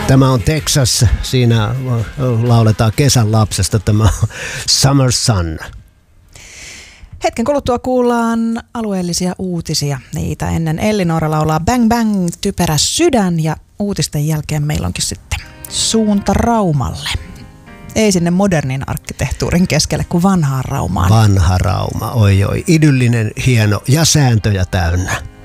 Tämä on Texas, siinä lauletaan kesän lapsesta, tämä on Summer Sun. Hetken kuluttua kuullaan alueellisia uutisia. Niitä ennen Ellinora laulaa Bang Bang, typerä sydän, ja uutisten jälkeen meillä onkin sitten suunta Raumalle. Ei sinne modernin arkkitehtuurin keskelle kuin vanhaan Raumaan. Vanha Rauma, oi, idyllinen, hieno ja sääntöjä täynnä.